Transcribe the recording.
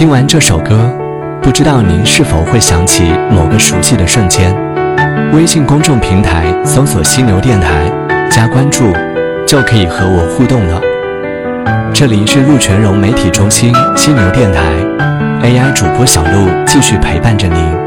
听完这首歌，不知道您是否会想起某个熟悉的瞬间？微信公众平台搜索犀牛电台，加关注，就可以和我互动了。这里是陆全融媒体中心犀牛电台 AI 主播小璐继续陪伴着您。